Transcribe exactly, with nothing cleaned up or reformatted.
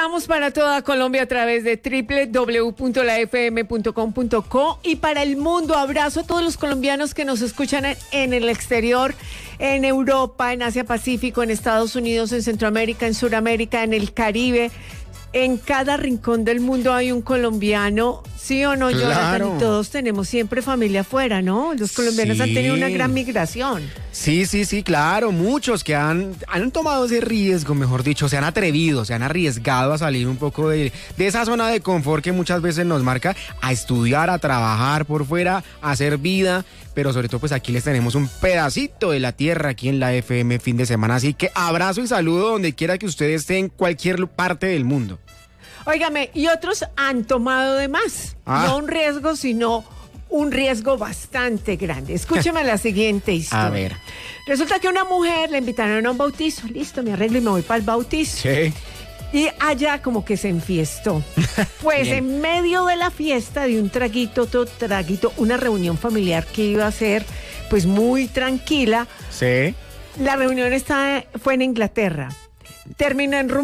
Estamos para toda Colombia a través de doble u doble u doble u punto la f m punto com punto co y para el mundo. Abrazo a todos los colombianos que nos escuchan en, en el exterior, en Europa, en Asia Pacífico, en Estados Unidos, en Centroamérica, en Sudamérica, en el Caribe. En cada rincón del mundo hay un colombiano, ¿sí o no, Jonathan? Claro. Y todos tenemos siempre familia afuera, ¿no? Los colombianos Sí. han tenido una gran migración. Sí, sí, sí, claro, muchos que han, han tomado ese riesgo, mejor dicho, se han atrevido, se han arriesgado a salir un poco de, de esa zona de confort que muchas veces nos marca, a estudiar, a trabajar por fuera, a hacer vida, pero sobre todo pues aquí les tenemos un pedacito de la tierra aquí en la F M fin de semana, así que abrazo y saludo donde quiera que ustedes estén en cualquier parte del mundo. Óigame, y otros han tomado de más, Ah. no un riesgo, sino un riesgo bastante grande. Escúcheme la siguiente historia. A ver. Resulta que una mujer le invitaron a un bautizo. Listo, me arreglo y me voy para el bautizo. Sí. Y allá como que se enfiestó. Pues Bien. en medio de la fiesta, de un traguito, otro traguito, una reunión familiar que iba a ser pues muy tranquila. Sí. La reunión está, fue en Inglaterra. Terminó en